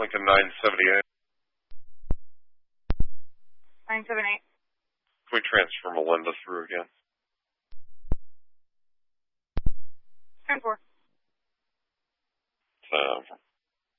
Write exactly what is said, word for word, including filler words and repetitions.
Lincoln nine seventy-eight. nine seven eight. Can we transfer Melinda through again? ten four. Uh,